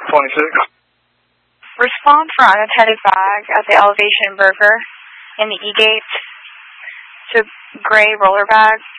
Respond for unattended bag at the Elevation Burger in the E-Gate to gray roller bag